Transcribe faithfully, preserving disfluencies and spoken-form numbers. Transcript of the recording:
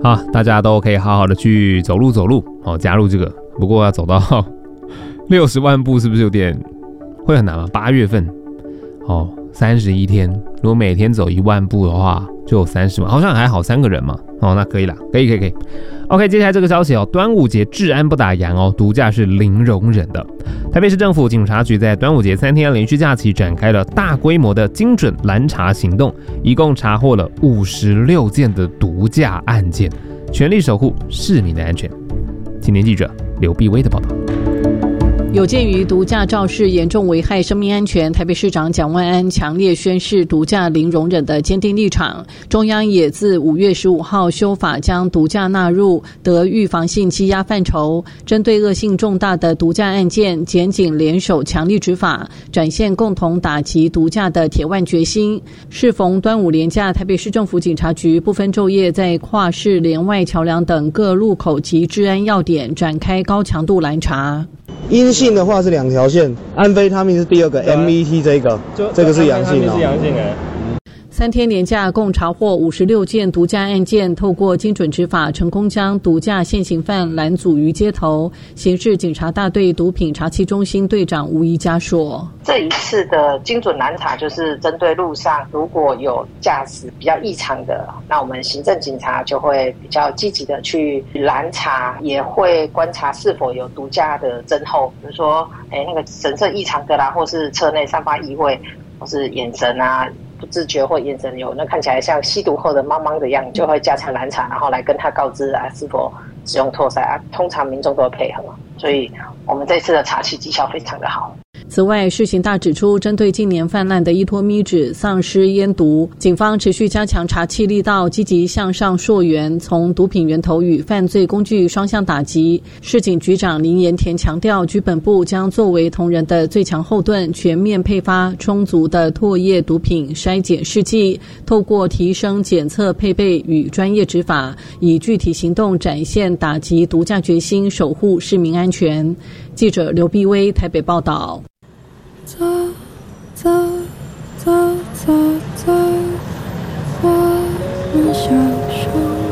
啊，大家都可以好好的去走路走路，好、哦、加入这个。不过要走到六十万步是不是有点会很难吗？八月份，哦，三十一天，如果每天走一万步的话，就有三十万，好像还好，三个人嘛，哦，那可以啦，可以可以可以。OK， 接下来这个消息哦，端午节治安不打烊哦，毒驾是零容忍的。台北市政府警察局在端午节三天连续假期展开了大规模的精准拦查行动，一共查获了五十六件的毒驾案件，全力守护市民的安全。青年记者刘碧威的报道。 有鉴于毒驾肇事严重危害生命安全，台北市长蒋万安强烈宣示毒驾零容忍的坚定立场。中央也自五月十五号修法，将毒驾纳入得预防性羁押范畴。针对恶性重大的毒驾案件，检警联手强力执法，展现共同打击毒驾的铁腕决心。适逢端午连假，台北市政府警察局不分昼夜，在跨市连外桥梁等各路口及治安要点展开高强度拦查。 阴性的话是两条线，安非他命是第二个 ，M E T 这个，这个是阳性哦。是阳性哎。 三天连假共查获五十六件毒驾案件，透过精准执法，成功将毒驾现行犯拦阻于街头。刑事警察大队毒品查缉中心队长吴怡佳说：“ 这一次的精准拦查，就是针对路上如果有驾驶比较异常的，那我们行政警察就会比较积极的去拦查，也会观察是否有毒驾的征候，比如说，哎，那个神色异常的啦，或是车内散发异味，或是眼神啊。”不自觉或眼神有那看起来像吸毒后的茫茫的样子，就会加强拦查，然后来跟他告知啊是否使用拓塞啊。通常民众都会配合，所以我们这次的查缉绩效非常的好。 此外，市刑大指出，针对近年泛滥的依托咪纸、丧尸烟毒，警方持续加强查缉力道，积极向上溯源，从毒品源头与犯罪工具双向打击。市警局长林延田强调，局本部将作为同仁的最强后盾，全面配发充足的唾液毒品筛检试剂，透过提升检测配备与专业执法，以具体行动展现打击毒驾决心，守护市民安全。记者刘碧威台北报道。 走走走走走，我们想